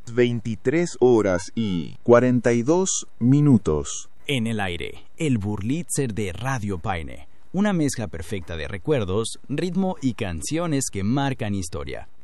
23 horas y 42 minutos. En el aire, el Burlitzer de Radio Paine. Una mezcla perfecta de recuerdos, ritmo y canciones que marcan historia.